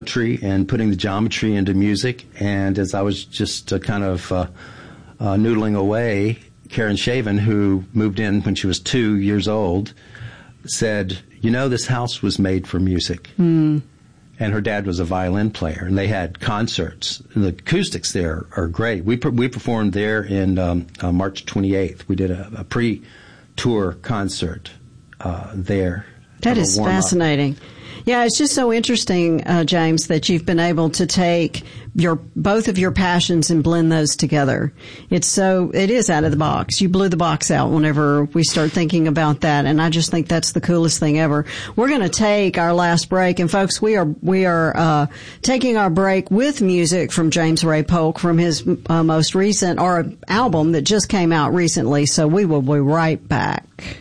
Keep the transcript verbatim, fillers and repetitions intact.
tree and putting the geometry into music. And as I was just uh, kind of uh, uh, noodling away, Karen Shaven, who moved in when she was two years old, said, you know, this house was made for music. Mm. And her dad was a violin player, and they had concerts. And the acoustics there are great. We per- we performed there in um, uh, March twenty-eighth. We did a, a pre-tour concert uh, there. That is fascinating. Yeah, it's just so interesting, uh, James, that you've been able to take your both of your passions and blend those together. It's so it is out of the box. You blew the box out whenever we start thinking about that, and I just think that's the coolest thing ever. We're going to take our last break, and folks, we are we are uh taking our break with music from James Ray Polk from his uh, most recent or album that just came out recently. So we will be right back.